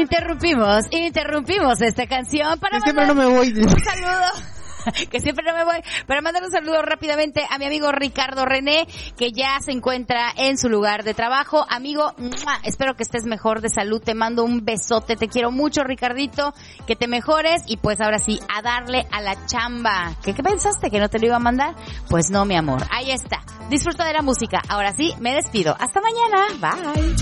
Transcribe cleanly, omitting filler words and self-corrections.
Interrumpimos esta canción para siempre no me voy. Un saludo. Que siempre no me voy, para mandar un saludo rápidamente a mi amigo Ricardo René, que ya se encuentra en su lugar de trabajo. Amigo, ¡mua! Espero que estés mejor de salud, te mando un besote, te quiero mucho, Ricardito, que te mejores, y pues ahora sí, a darle a la chamba. ¿Qué pensaste, que no te lo iba a mandar? Pues no, mi amor, ahí está. Disfruta de la música. Ahora sí, me despido. Hasta mañana. Bye.